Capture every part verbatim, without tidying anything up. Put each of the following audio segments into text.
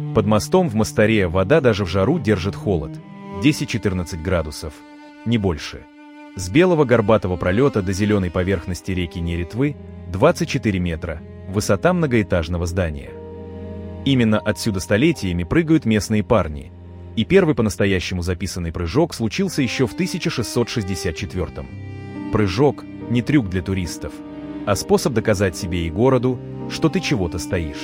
Под мостом в Мостаре вода даже в жару держит холод – десять-четырнадцать градусов, не больше. С белого горбатого пролета до зеленой поверхности реки Неретвы – двадцать четыре метра, высота многоэтажного здания. Именно отсюда столетиями прыгают местные парни, и первый по-настоящему записанный прыжок случился еще в тысяча шестьсот шестьдесят четвёртом. Прыжок – не трюк для туристов, а способ доказать себе и городу, что ты чего-то стоишь.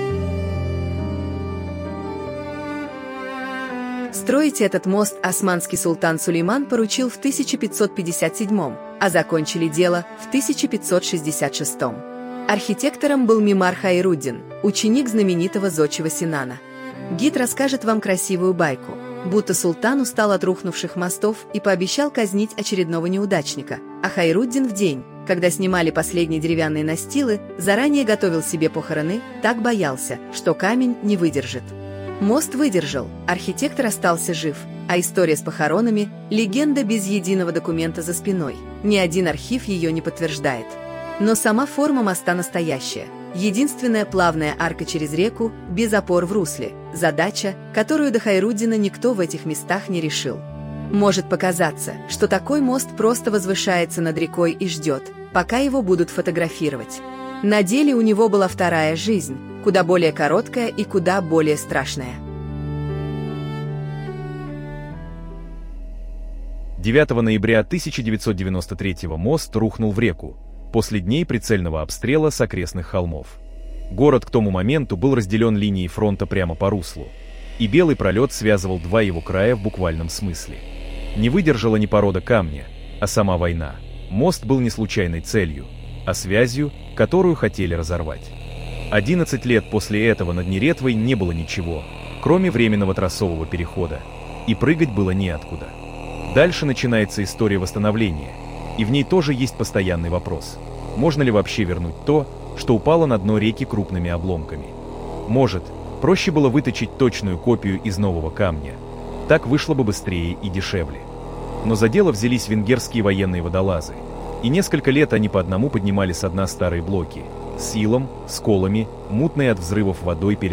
Строить этот мост османский султан Сулейман поручил в тысяча пятьсот пятьдесят седьмом, а закончили дело в тысяча пятьсот шестьдесят шестом. Архитектором был Мимар Хайруддин, ученик знаменитого зодчего Синана. Гид расскажет вам красивую байку, будто султан устал от рухнувших мостов и пообещал казнить очередного неудачника, а Хайруддин в день, когда снимали последние деревянные настилы, заранее готовил себе похороны, так боялся, что камень не выдержит. Мост выдержал, архитектор остался жив, а история с похоронами – легенда без единого документа за спиной. Ни один архив ее не подтверждает. Но сама форма моста настоящая. Единственная плавная арка через реку, без опор в русле. Задача, которую до Хайруддина никто в этих местах не решил. Может показаться, что такой мост просто возвышается над рекой и ждет, пока его будут фотографировать. На деле у него была вторая жизнь, куда более короткая и куда более страшная. девятого ноября тысяча девятьсот девяносто третьего мост рухнул в реку, после дней прицельного обстрела с окрестных холмов. Город к тому моменту был разделен линией фронта прямо по руслу, и белый пролет связывал два его края в буквальном смысле. Не выдержала не порода камня, а сама война. Мост был не случайной целью, а связью, которую хотели разорвать. одиннадцать лет после этого над Неретвой не было ничего, кроме временного трассового перехода, и прыгать было неоткуда. Дальше начинается история восстановления, и в ней тоже есть постоянный вопрос: можно ли вообще вернуть то, что упало на дно реки крупными обломками? Может, проще было выточить точную копию из нового камня. Так вышло бы быстрее и дешевле. Но за дело взялись венгерские военные водолазы, и несколько лет они по одному поднимали со дна старые блоки, с илом, сколами, мутной от взрывов водой перед